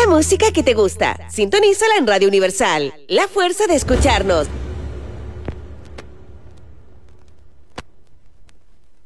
música que te gusta. Sintonízala en Radio Universal. La fuerza de escucharnos.